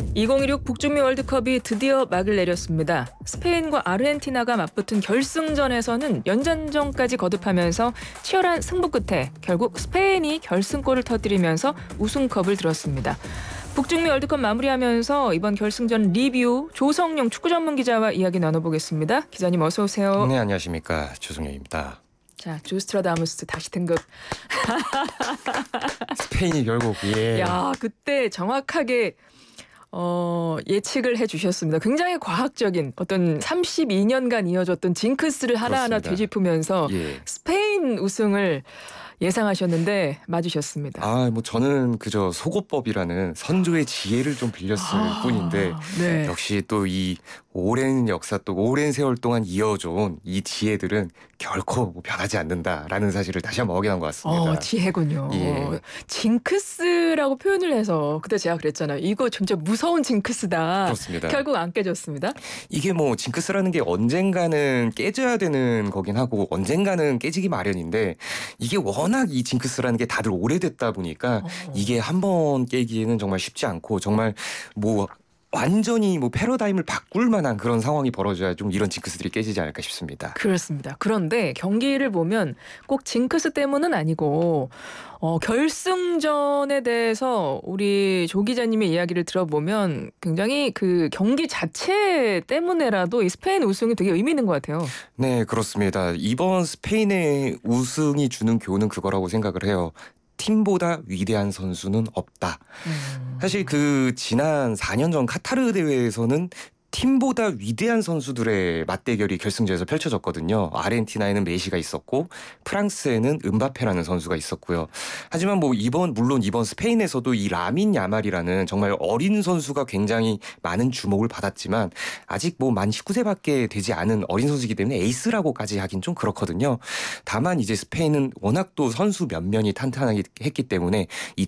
2026 북중미 월드컵이 드디어 막을 내렸습니다. 스페인과 아르헨티나가 맞붙은 결승전에서는 연장전까지 거듭하면서 치열한 승부 끝에 결국 스페인이 결승골을 터뜨리면서 우승컵을 들었습니다. 북중미 월드컵 마무리하면서 이번 결승전 리뷰 조성용 축구 전문 기자와 이야기 나눠보겠습니다. 기자님 어서 오세요. 네, 안녕하십니까. 조성영입니다. 자, 조스트라다무스 다시 등극. 스페인이 결국 야, 그때 정확하게 예측을 해주셨습니다. 굉장히 과학적인 어떤 32년간 이어졌던 징크스를 하나하나 그렇습니다. 되짚으면서 예. 스페인 우승을 예상하셨는데 맞으셨습니다. 뭐 저는 그저 소고법이라는 선조의 지혜를 좀 빌렸을 뿐인데 네. 역시 또 이 오랜 역사 또 오랜 세월 동안 이어져온 이 지혜들은 결코 뭐 변하지 않는다라는 사실을 다시 한번 확인한 것 같습니다. 지혜군요. 예. 징크스라고 표현을 해서 그때 제가 그랬잖아요. 이거 진짜 무서운 징크스다. 그렇습니다. 결국 안 깨졌습니다. 이게 뭐 징크스라는 게 언젠가는 깨져야 되는 거긴 하고 언젠가는 깨지기 마련인데 이게 워낙 이 징크스라는 게 다들 오래됐다 보니까 이게 한 번 깨기에는 정말 쉽지 않고 정말 뭐 완전히 뭐 패러다임을 바꿀 만한 그런 상황이 벌어져야 좀 이런 징크스들이 깨지지 않을까 싶습니다. 그렇습니다. 그런데 경기를 보면 꼭 징크스 때문은 아니고 결승전에 대해서 우리 조 기자님의 이야기를 들어보면 굉장히 그 경기 자체 때문에라도 이 스페인 우승이 되게 의미 있는 것 같아요. 네, 그렇습니다. 이번 스페인의 우승이 주는 교훈은 그거라고 생각을 해요. 팀보다 위대한 선수는 없다. 사실 그 지난 4년 전 카타르 대회에서는 팀보다 위대한 선수들의 맞대결이 결승전에서 펼쳐졌거든요. 아르헨티나에는 메시가 있었고 프랑스에는 음바페라는 선수가 있었고요. 하지만 뭐 물론 이번 스페인에서도 이 라민 야말이라는 정말 어린 선수가 굉장히 많은 주목을 받았지만 아직 뭐 만 19세밖에 되지 않은 어린 선수이기 때문에 에이스라고까지 하긴 좀 그렇거든요. 다만 이제 스페인은 워낙 또 선수 면면이 탄탄하게 했기 때문에 이